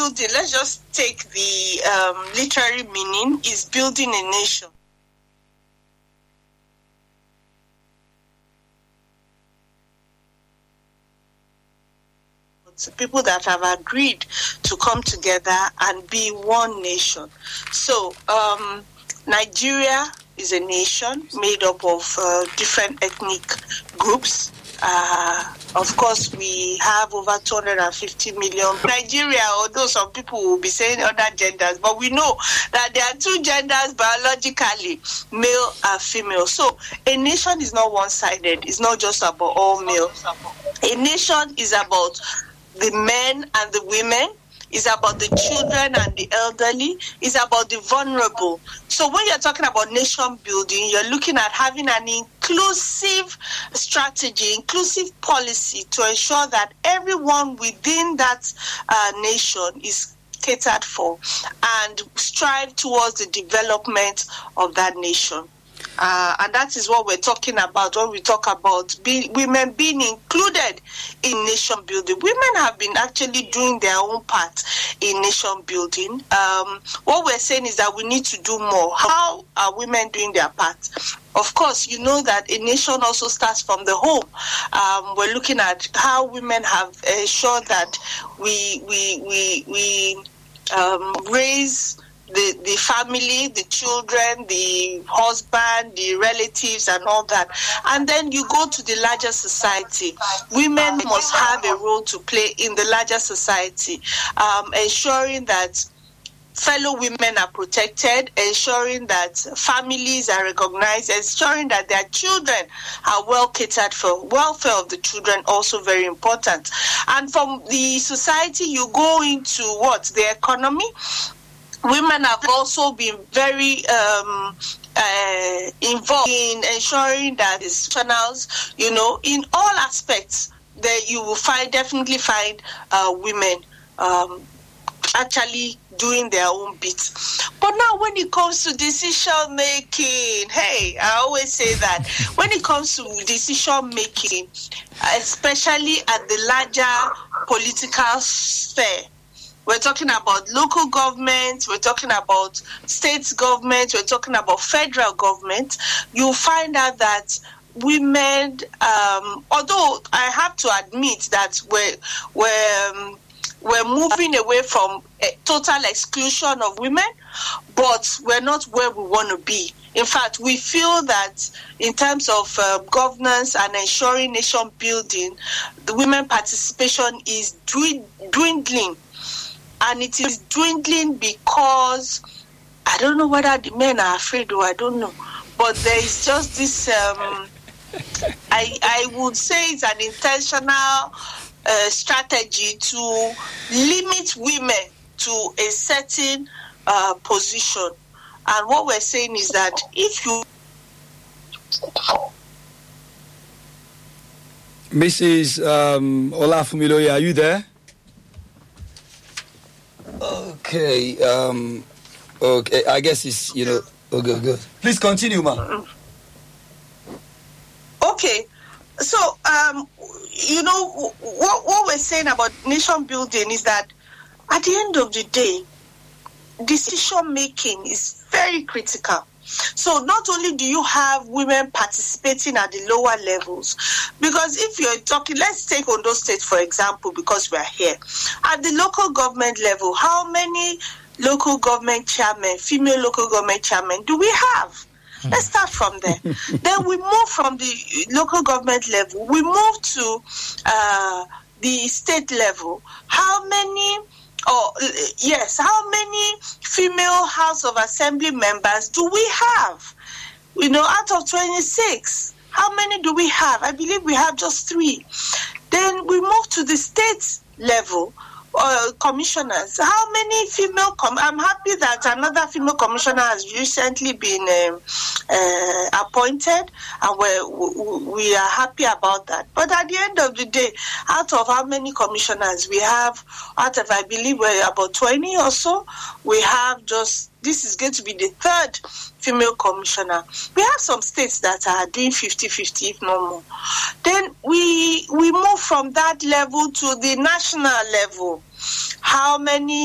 building, let's just take the literary meaning, is building a nation. People that have agreed to come together and be one nation. So, Nigeria is a nation made up of different ethnic groups. Of course, we have over 250 million. Nigeria, although some people will be saying other genders, but we know that there are two genders biologically, male and female. So a nation is not one-sided. It's not just about all male. A nation is about the men and the women. It's about the children and the elderly. It's about the vulnerable. So when you're talking about nation building, you're looking at having an inclusive strategy, inclusive policy to ensure that everyone within that nation is catered for and strive towards the development of that nation. And that is what we're talking about when we talk about women being included in nation building. Women have been actually doing their own part in nation building. What we're saying is that we need to do more. How are women doing their part? Of course, you know that a nation also starts from the home. We're looking at how women have ensured that we raise the family, the children, the husband, the relatives, and all that. And then you go to the larger society. Women must have a role to play in the larger society, ensuring that fellow women are protected, ensuring that families are recognized, ensuring that their children are well catered for. Welfare of the children also very important. And from the society, you go into the economy. Women have also been very involved in ensuring that the channels, in all aspects, that you will definitely find women actually doing their own bit. But now when it comes to decision making, I always say that when it comes to decision making, especially at the larger political sphere, we're talking about local government, we're talking about state government, we're talking about federal government, you'll find out that women, although I have to admit that we're moving away from a total exclusion of women, but we're not where we want to be. In fact, we feel that in terms of governance and ensuring nation building, the women participation is dwindling. And it is dwindling because I don't know whether the men are afraid or I don't know. But there is just this, I would say it's an intentional strategy to limit women to a certain position. And what we're saying is that if you... Mrs. Olafumiloye, are you there? Okay, okay. I guess it's, okay, good. Please continue, ma. Okay. So, what we're saying about nation building is that at the end of the day, decision making is very critical. So not only do you have women participating at the lower levels, because if you're talking, let's take Ondo State, for example, because we're here. At the local government level, how many local government chairmen, female local government chairmen do we have? Let's start from there. Then we move from the local government level, we move to the state level. How many female House of Assembly members do we have? Out of 26, how many do we have? I believe we have just 3. Then we move to the state level. Commissioners. How many female? I'm happy that another female commissioner has recently been appointed, and we are happy about that. But at the end of the day, out of how many commissioners we have, out of I believe we're about 20 or so, we have just. This is going to be the 3rd female commissioner. We have some states that are doing 50-50, if not more. Then we move from that level to the national level. How many